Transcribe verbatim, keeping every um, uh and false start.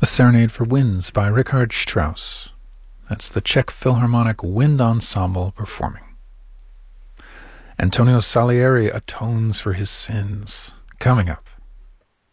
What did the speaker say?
Serenade for Winds by Richard Strauss. That's the Czech Philharmonic Wind Ensemble performing. Antonio Salieri atones for his sins. Coming up.